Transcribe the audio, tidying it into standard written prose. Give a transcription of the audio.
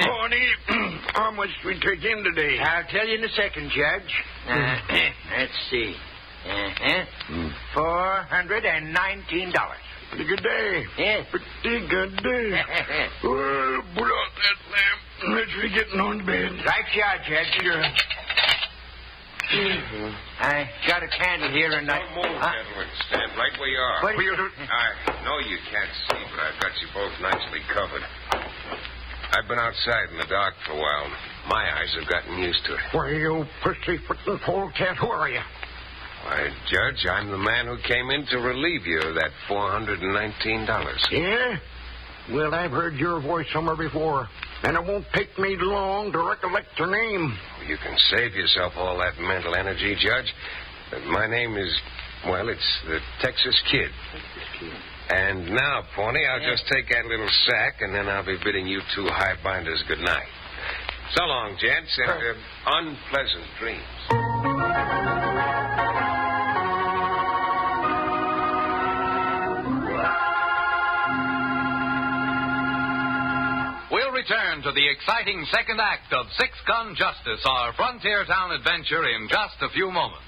Pony, how much do we take in today? I'll tell you in a second, Judge. Let's see. $419. Pretty good day. Yes. Pretty good day. Well, put out that lamp. Let's be getting on to bed. Right you are, Judge. Sure. I got a candle here and Don't move, gentlemen. Stand right where you are. What? I know you can't see, but I've got you both nicely covered. I've been outside in the dark for a while. My eyes have gotten used to it. Why, you pussyfooting polecat, who are you? Why, Judge, I'm the man who came in to relieve you of that $419. Yeah? Well, I've heard your voice somewhere before, and it won't take me long to recollect your name. You can save yourself all that mental energy, Judge. My name is, well, it's the Texas Kid. And now, Pony, I'll just take that little sack, and then I'll be bidding you two highbinders good night. So long, gents, and unpleasant dreams. We'll return to the exciting second act of Six Gun Justice, our frontier town adventure, in just a few moments.